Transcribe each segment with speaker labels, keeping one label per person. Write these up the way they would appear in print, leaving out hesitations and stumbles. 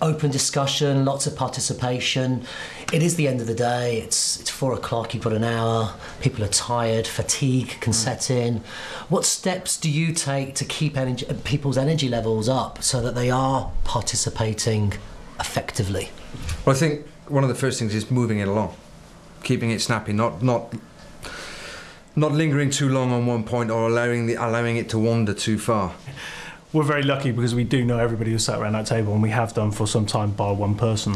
Speaker 1: open discussion, lots of participation. It is the end of the day, it's 4 o'clock, you've got an hour, people are tired, fatigue can set in. What steps do you take to keep people's energy levels up so that they are participating effectively?
Speaker 2: Well, I think one of the first things is moving it along, keeping it snappy, not lingering too long on one point or allowing it to wander too far.
Speaker 3: We're very lucky because we do know everybody who's sat around that table, and we have done for some time, bar one person.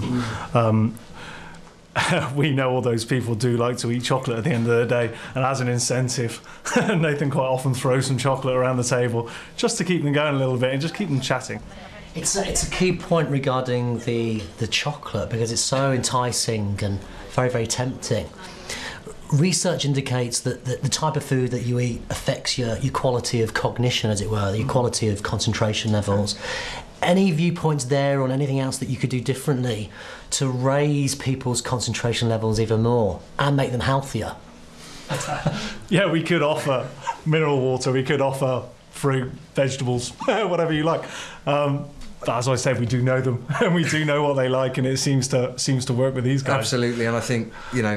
Speaker 3: We know all those people do like to eat chocolate at the end of the day, and as an incentive, Nathan quite often throws some chocolate around the table just to keep them going a little bit and just keep them chatting.
Speaker 1: It's a key point regarding the chocolate, because it's so enticing and very, very tempting. Research indicates that the type of food that you eat affects your quality of cognition, as it were, your quality of concentration levels. Any viewpoints there on anything else that you could do differently to raise people's concentration levels even more and make them healthier?
Speaker 3: Yeah, we could offer mineral water, we could offer fruit, vegetables, whatever you like. But as I said, we do know them and we do know what they like, and it seems to work with these guys.
Speaker 2: Absolutely, and I think,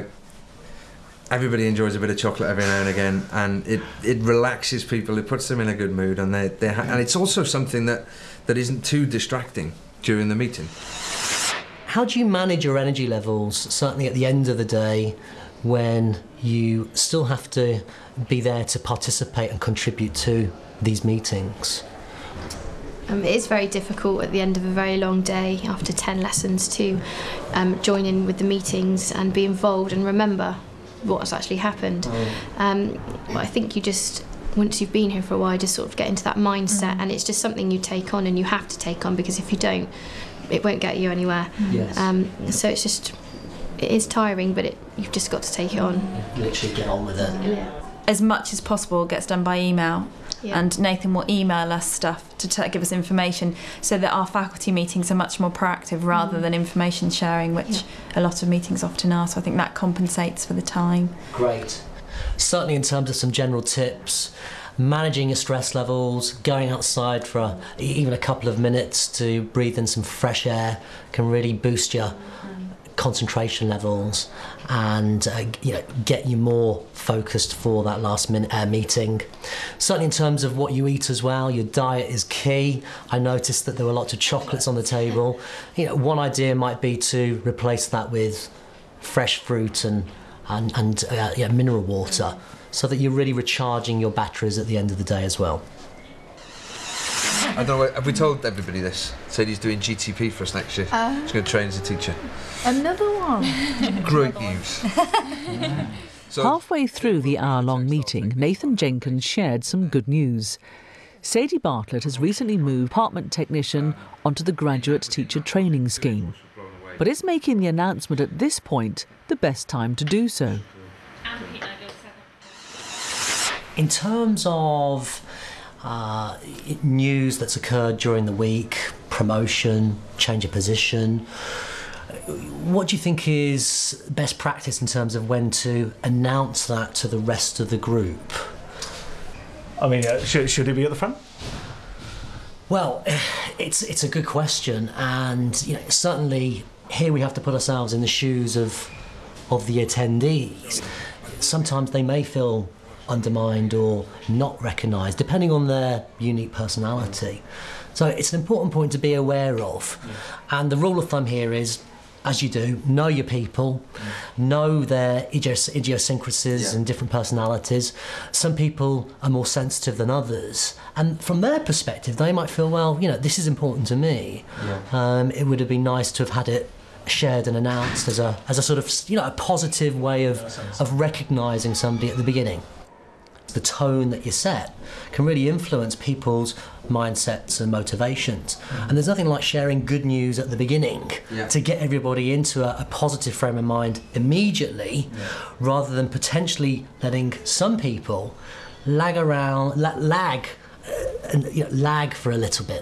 Speaker 2: everybody enjoys a bit of chocolate every now and again, and it relaxes people, it puts them in a good mood, and and it's also something that isn't too distracting during the meeting.
Speaker 1: How do you manage your energy levels, certainly at the end of the day, when you still have to be there to participate and contribute to these meetings?
Speaker 4: It is very difficult at the end of a very long day, after 10 lessons, to join in with the meetings and be involved and remember what's actually happened. But I think you just, once you've been here for a while, just sort of get into that mindset, and it's just something you take on, and you have to take on, because if you don't, it won't get you anywhere.
Speaker 1: Yes.
Speaker 4: So it is tiring, but you've just got to take it on.
Speaker 1: Literally get on with it.
Speaker 4: Yeah.
Speaker 5: As much as possible gets done by email.
Speaker 4: Yeah.
Speaker 5: And Nathan will email us stuff to give us information, so that our faculty meetings are much more proactive rather than information sharing, which a lot of meetings often are. So I think that compensates for the time.
Speaker 1: Great. Certainly in terms of some general tips, managing your stress levels, going outside for even a couple of minutes to breathe in some fresh air can really boost your concentration levels and get you more focused for that last minute meeting. Certainly in terms of what you eat as well, your diet is key. I noticed that there were lots of chocolates on the table. One idea might be to replace that with fresh fruit and mineral water, so that you're really recharging your batteries at the end of the day as well.
Speaker 2: I don't know, have we told everybody this? Sadie's doing GTP for us next year. She's going to train as a teacher.
Speaker 6: Another one.
Speaker 2: Great news. So,
Speaker 7: halfway through the hour-long meeting, Nathan Jenkins shared some good news. Sadie Bartlett has recently moved department technician onto the graduate teacher training scheme, but is making the announcement at this point the best time to do so.
Speaker 1: In terms of news that's occurred during the week, promotion, change of position, what do you think is best practice in terms of when to announce that to the rest of the group?
Speaker 3: I mean, should it be at the front?
Speaker 1: Well, it's a good question, and certainly here we have to put ourselves in the shoes of the attendees. Sometimes they may feel undermined or not recognised, depending on their unique personality. So it's an important point to be aware of. And the rule of thumb here is, as you do, know your people, know their idiosyncrasies and different personalities. Some people are more sensitive than others, and from their perspective they might feel, well, this is important to me. It would have been nice to have had it shared and announced as a sort of a positive way of recognising somebody at the beginning. The tone that you set can really influence people's mindsets and motivations. And there's nothing like sharing good news at the beginning to get everybody into a positive frame of mind immediately, rather than potentially letting some people lag for a little bit.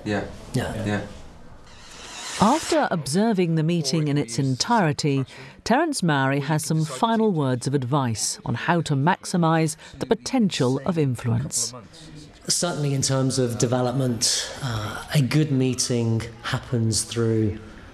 Speaker 7: After observing the meeting in its entirety, Terence Mowry has some final words of advice on how to maximise the potential of influence.
Speaker 1: Certainly in terms of development, a good meeting happens through